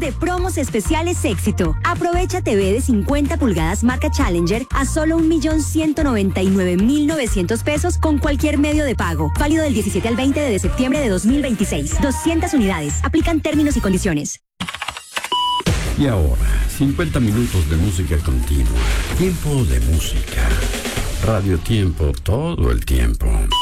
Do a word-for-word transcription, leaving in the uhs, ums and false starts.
de promos especiales Éxito. Aprovecha T V de cincuenta pulgadas marca Challenger a solo un millón ciento noventa y nueve mil novecientos pesos con cualquier medio de pago. Válido del diecisiete al veinte de septiembre de dos mil veintiséis. doscientas unidades. Aplican términos y condiciones. Y ahora, cincuenta minutos de música continua. Tiempo de música. Radio Tiempo todo el tiempo.